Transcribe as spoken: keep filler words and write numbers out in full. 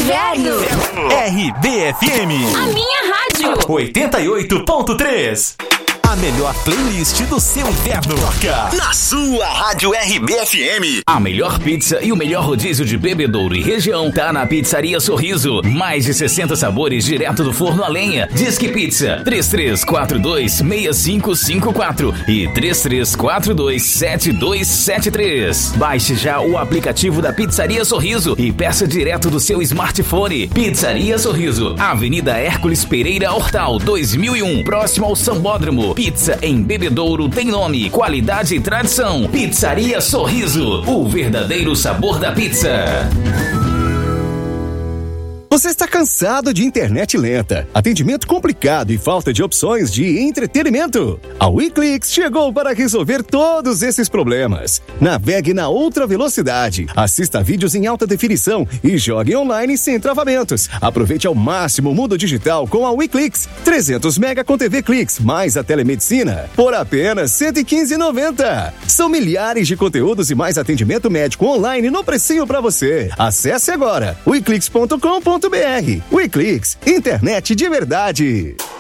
inverno. R B F M. A minha rádio. oitenta e oito ponto três. A melhor playlist do seu inverno. Toca na sua rádio R B F M. A melhor pizza e o melhor rodízio de Bebedouro e região tá na Pizzaria Sorriso. Mais de sessenta sabores direto do forno a lenha. Disque Pizza três três quatro dois, seis cinco cinco quatro e três três quatro dois, sete dois sete três. Baixe já o aplicativo da Pizzaria Sorriso e peça direto do seu smartphone. Pizzaria Sorriso, Avenida Hércules Pereira Hortal, dois mil e um, próximo ao Sambódromo. Pizza em Bebedouro tem nome, qualidade e tradição. Pizzaria Sorriso, o verdadeiro sabor da pizza. Você está cansado de internet lenta, atendimento complicado e falta de opções de entretenimento? A WeClix chegou para resolver todos esses problemas. Navegue na outra velocidade, assista vídeos em alta definição e jogue online sem travamentos. Aproveite ao máximo o mundo digital com a WeClix. trezentos mega com T V Clix, mais a telemedicina, por apenas cento e quinze reais e noventa centavos. São milhares de conteúdos e mais atendimento médico online no precinho para você. Acesse agora weclix ponto com ponto br. WeClix, internet de verdade.